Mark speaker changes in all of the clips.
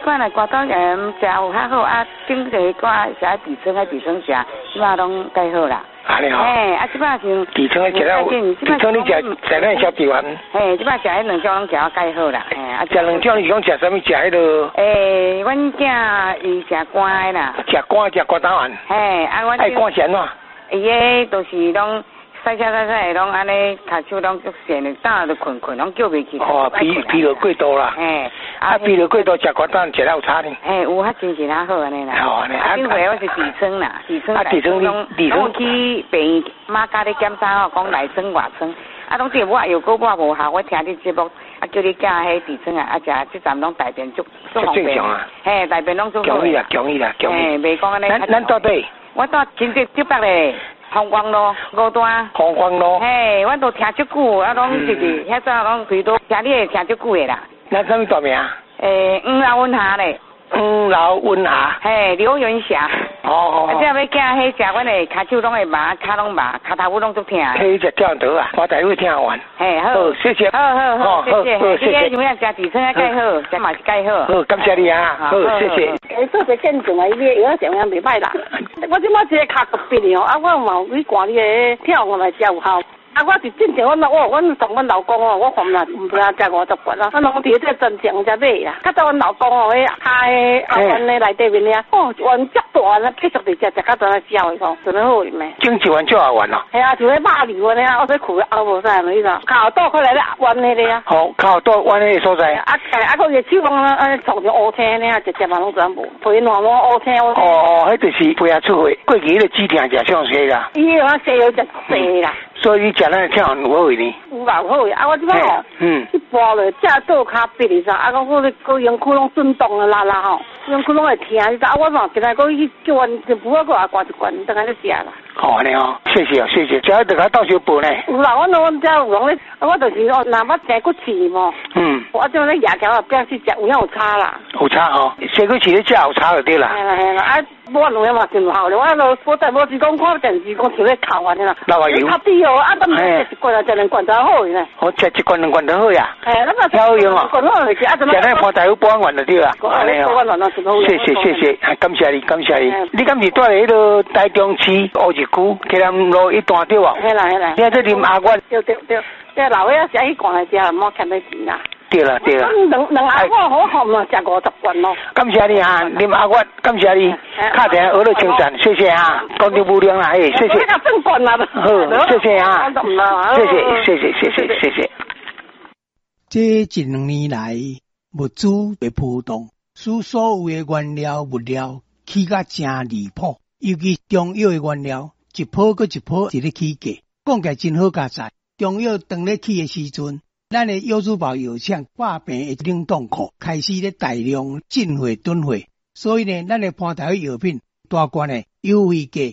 Speaker 1: 摆来刮到食有较好啊，顶一刮食底层食，即摆拢改好啦。
Speaker 2: 安尼吼。
Speaker 1: 即摆像
Speaker 2: 底层食了，底层你食咱消脂丸。
Speaker 1: 即摆食迄两种拢食啊改好啦。
Speaker 2: 食两种你讲食啥物？食迄个。
Speaker 1: 阮囝伊食肝的啦。
Speaker 2: 食肝骨头丸。
Speaker 1: 阮
Speaker 2: 爱肝咸呐。
Speaker 1: 伊个都是拢。晒的拢安尼，头手拢足咸的，打就困，拢叫袂起。
Speaker 2: 疲劳过度啦。疲劳过度食骨头食了有差呢。
Speaker 1: 有较真是较好安尼啦。
Speaker 2: 安尼。
Speaker 1: 顶回我是底层啦，底层去病院妈家咧检查吼，讲内层外层，拢对我药膏我无效，我听你节目，叫你加迄底层食即站拢大便足
Speaker 2: 正常啊。
Speaker 1: 大便拢足好。
Speaker 2: 强意啦。
Speaker 1: 袂讲安尼。
Speaker 2: 咱到底？
Speaker 1: 我到真济北咧。红光路5段，
Speaker 2: 红光路，
Speaker 1: 我都听足久，拢就是遐早拢最多听你会听足久的啦。
Speaker 2: 咱什么大名？
Speaker 1: 黄老温霞咧。
Speaker 2: 黄老温霞。
Speaker 1: 刘元霞。即要惊迄食，阮的骹手拢会麻，骹拢麻，骹头骨拢足痛。
Speaker 2: 迄只跳倒啊，我大会听完。
Speaker 1: 好，
Speaker 2: 谢谢。
Speaker 1: 好，谢谢。
Speaker 2: 谢谢。
Speaker 1: 你样食底层啊盖好，食嘛是盖好。
Speaker 2: 好，感谢你啊，好，谢谢。
Speaker 3: 做些见证啊，伊个药上样袂歹啦。我即摆一个骹特别哩哦，我嘛有去看你个跳，我来食有效。我是正常，阮从阮老公哦，我看啦，唔知影食50罐啦，拢伫这正常才买啦。较早阮老公哦，迄下个碗的内底面咧，碗足大啦，继续伫食较早烧的讲，真好哩咩？
Speaker 2: 整一碗就好碗咯。
Speaker 3: 系啊，就迄肉牛安尼啊，我说苦熬无啥你啦，骹倒过来咧碗迄个啊。
Speaker 2: 好，骹倒碗迄个所在。
Speaker 3: 个个手讲安创着乌青咧，直接嘛拢全无，皮烂烂乌青。
Speaker 2: 迄就是皮下出血，过去迄个止疼食上细啦。
Speaker 3: 伊个西药食细啦。
Speaker 2: 所以你食咱的跳有好呢？
Speaker 3: 有啦有好个，我即摆吼，一搬落只倒骹壁哩啥，讲我个身躯拢震动啊啦吼，身躯拢会疼，你知我嘛今仔个去叫阮就不我个也挂一罐，等下咧食啦。
Speaker 2: 安尼哦，谢谢，食得较到小补呢。
Speaker 3: 有啦，阮遮有人咧，我就是若捌生骨刺嘛，我即咧夜条啊，表示食有影有差啦。有差
Speaker 2: 吼，生骨刺咧食有差就对啦。
Speaker 3: 系啦，我两样嘛真好咧，我在无是讲看电视讲像咧哭安尼啦。
Speaker 2: 老油。擦
Speaker 3: 地哦，等食一罐啊，食2罐就好呢。
Speaker 2: 食一罐2罐就好呀。
Speaker 3: 挑用哦。食
Speaker 2: 咱看大夫保完就对啦。安尼哦。谢，感谢你。你敢是住喺迄个台中市乌日区溪南路1段对无？
Speaker 3: 系啦。
Speaker 2: 你喺这啉阿月。
Speaker 3: 对，这老伙仔食去罐来食，莫欠你钱啦。
Speaker 2: 对啦。
Speaker 3: 两阿我好嘛，食50罐咯。
Speaker 2: 感谢你啊，啉阿月，感谢你，卡电鹅肉清赞，谢谢啊，公牛不良啊，谢谢。
Speaker 3: 正罐啦。
Speaker 2: 好，谢谢啊，谢谢。
Speaker 4: 这1-2年来，物资的波动，使所有的原料物料起价真离谱，尤其中药的原料，一波搁一波一咧起价，讲起来真好加载。中药当咧起的时阵，咱的药珠宝药厂百病的冷冻库开始咧大量进货囤货，所以呢，咱的潘台药品大罐的优惠价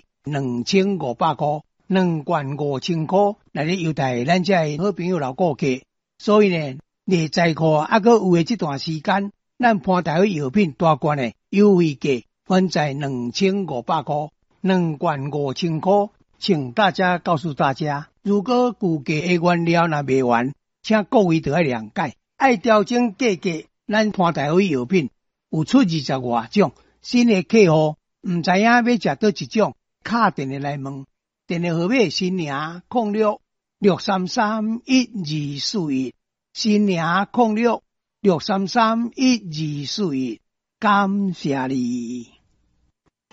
Speaker 4: 2500块，2罐5000块，来咧优待咱这好朋友老顾客。所以呢，你在库还阁有的这段时间，咱潘台药品大罐的优惠价分在2500块，2罐5000块。请大家告诉大家，如果估价的原料若卖完，请各位都要谅解，爱调整价格。咱潘台药品有出20外种，新的客户唔知影要食倒一种，打电话来问，电话号码新名0663311241，新名0663311241，感谢你。